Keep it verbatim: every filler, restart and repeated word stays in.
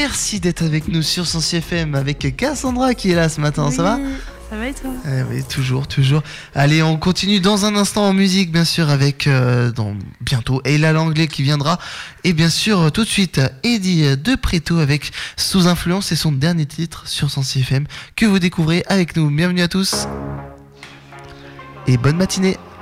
merci d'être avec nous sur Sensi F M avec Cassandra qui est là ce matin, oui, ça va? Ça va et toi? Eh oui, toujours, toujours. Allez, on continue dans un instant en musique, bien sûr, avec euh, dans, bientôt Ayla Langlais qui viendra. Et bien sûr, tout de suite, Eddie de Preto avec Sous Influence et son dernier titre sur Sensi F M que vous découvrez avec nous. Bienvenue à tous et bonne matinée.